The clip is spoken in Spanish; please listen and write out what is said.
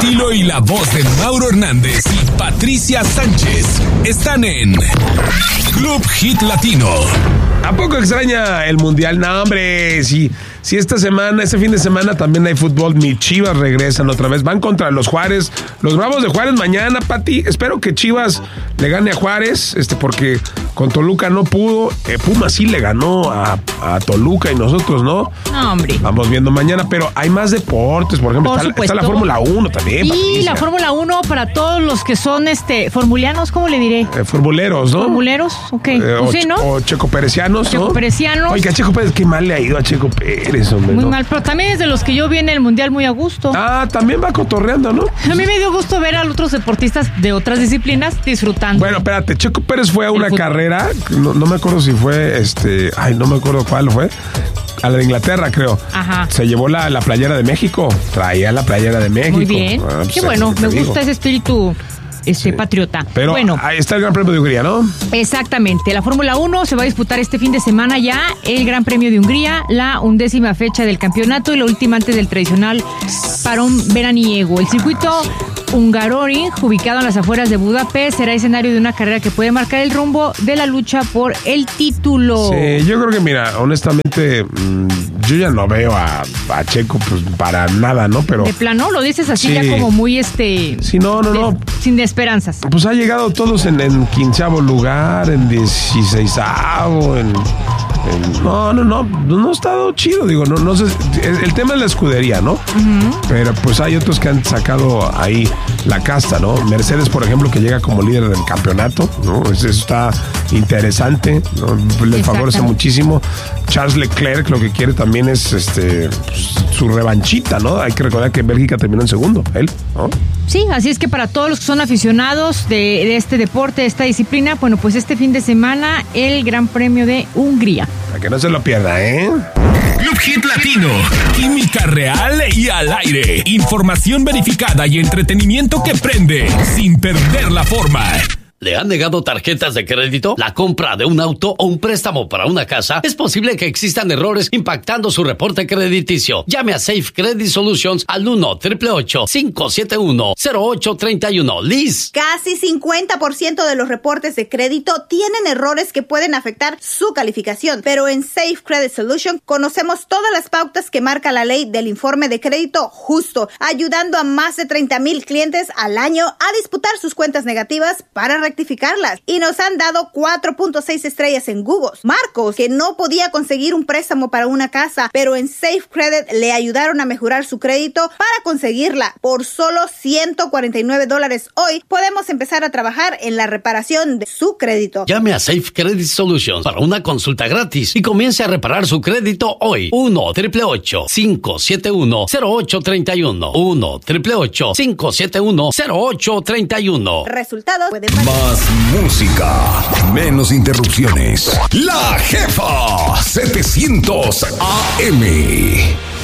estilo y la voz de Mauro Hernández y Patricia Sánchez están en Club Hit Latino. ¿A poco extraña el Mundial? No, hombre, si este fin de semana también hay fútbol, mis Chivas regresan otra vez, van contra los Juárez, los Bravos de Juárez mañana, Pati. Espero que Chivas le gane a Juárez, porque con Toluca no pudo. Pumas sí le ganó a Toluca y nosotros no. No, hombre. Vamos viendo mañana, pero hay más deportes, por ejemplo, está la Fórmula 1 también. Y Patricia. la Fórmula 1 para todos los que son formulianos, ¿cómo le diré? Formuleros, ¿no? Formuleros, ok. Pues sí, ¿no? O checoperecianos, ¿no? Checoperecianos. Oiga, Checo Pérez, qué mal le ha ido a Checo Pérez, hombre. Muy ¿no? mal, pero también es de los que yo vi en el Mundial muy a gusto. También va cotorreando, ¿no? A mí me dio gusto ver a otros deportistas de otras disciplinas disfrutando. Bueno, espérate, Checo Pérez fue a una carrera, no me acuerdo si fue, no me acuerdo cuál fue, a la de Inglaterra, creo. Ajá. Se llevó la playera de México, traía la playera de México. Muy bien, qué bueno, me gusta ese espíritu patriota. Pero bueno, ahí está el Gran Premio de Hungría, ¿no? Exactamente, la Fórmula 1 se va a disputar este fin de semana ya, el Gran Premio de Hungría, la 11ª fecha del campeonato y la última antes del tradicional parón veraniego. El circuito Hungaroring, ubicado en las afueras de Budapest, será escenario de una carrera que puede marcar el rumbo de la lucha por el título. Sí, yo creo que, mira, honestamente, yo ya no veo a Checo pues para nada, ¿no? Pero de plano, lo dices así, sí. Ya como muy Sí, no. Sin esperanzas. Pues ha llegado todos en 15º lugar, en 16º, no ha estado chido, digo, no sé, el tema es la escudería, ¿no? Uh-huh. Pero pues hay otros que han sacado ahí la casta, ¿no? Mercedes, por ejemplo, que llega como líder del campeonato, ¿no? Eso está interesante, ¿no? Le favorece muchísimo. Charles Leclerc lo que quiere también es su revanchita, ¿no? Hay que recordar que Bélgica terminó en segundo, él, ¿no? Sí, así es que para todos los que son aficionados de este deporte, de esta disciplina, bueno, pues este fin de semana el Gran Premio de Hungría. Para que no se lo pierda, ¿eh? Club Hit Latino. Química real y al aire. Información verificada y entretenimiento que prende sin perder la forma. ¿Le han negado tarjetas de crédito? ¿La compra de un auto o un préstamo para una casa? Es posible que existan errores impactando su reporte crediticio. Llame a Safe Credit Solutions al 1-888-571-0831. Liz. Casi 50% de los reportes de crédito tienen errores que pueden afectar su calificación. Pero en Safe Credit Solutions conocemos todas las pautas que marca la ley del informe de crédito justo, ayudando a más de 30,000 clientes al año a disputar sus cuentas negativas para rectificarlas, y nos han dado 4.6 estrellas en Google. Marcos, que no podía conseguir un préstamo para una casa, pero en Safe Credit le ayudaron a mejorar su crédito para conseguirla. Por solo $149 hoy podemos empezar a trabajar en la reparación de su crédito. Llame a Safe Credit Solutions para una consulta gratis y comience a reparar su crédito hoy. 1-888-571-0831. 1-888-571-0831. Resultados pueden Más música, menos interrupciones. La Jefa 700 AM.